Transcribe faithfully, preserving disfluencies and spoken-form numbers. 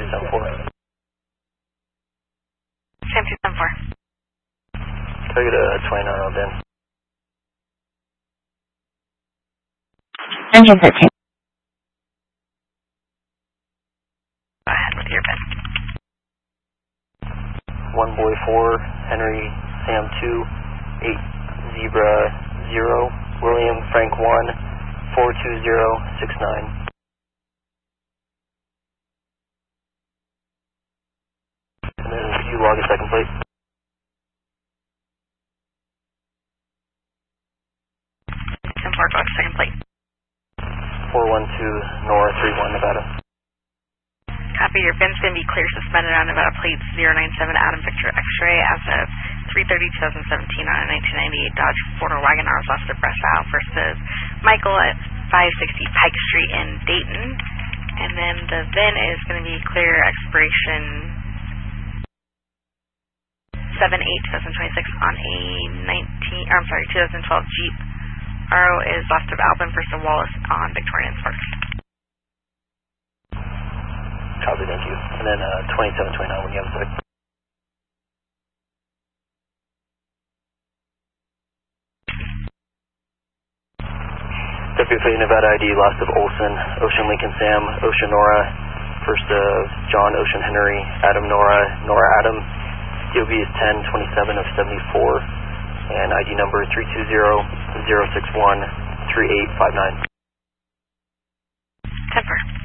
seven four. Sam two seven four. Target uh, twenty-nine on then. Engine thirteen. Go ahead with your pin. One boy four, Henry, Sam two, eight, Zebra zero, William, Frank one, four two zero, six nine. And then you log a second plate. Sam four, go to second plate. four one two, Nora three one, Nevada. Copy, your pin's going to be clear suspended on Nevada plate zero nine seven Adam Victor X-ray as of three thirty twenty seventeen on a nineteen ninety-eight Dodge four-door wagon hours left of breast out versus Michael at five sixty Pike Street in Dayton. And then the V I N is going to be clear expiration seven eight twenty twenty-six on a nineteen, or I'm sorry, twenty twelve Jeep. R O is left of Alvin versus Wallace on Victorian Sparks. Copy, thank you. And then uh, twenty-seven twenty-nine when you have a sec. W F A Nevada I D, last of Olson, Ocean Lincoln Sam, Ocean Nora, first of John, Ocean Henry, Adam Nora, Nora Adam. D O B is ten twenty-seven of seventy-four, and I D number three two zero, zero six one, three eight five nine. Temper.